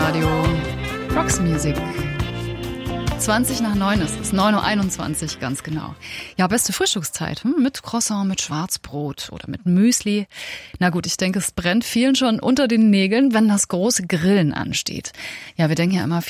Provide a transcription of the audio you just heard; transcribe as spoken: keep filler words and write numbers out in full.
Radio. Rocks Music. zwanzig nach neun ist es, neun Uhr einundzwanzig, ganz genau. Ja, beste Frühstückszeit, hm, mit Croissant, mit Schwarzbrot oder mit Müsli. Na gut, ich denke, es brennt vielen schon unter den Nägeln, wenn das große Grillen ansteht. Ja, wir denken ja immer,